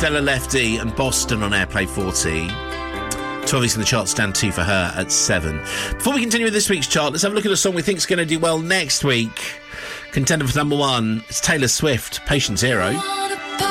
Stella Lefty and Boston on Airplay 40. 12 weeks in the chart, stand 2 for her at 7. Before we continue with this week's chart, let's have a look at a song we think is going to do well next week. Contender for number 1, it's Taylor Swift, Patient Zero.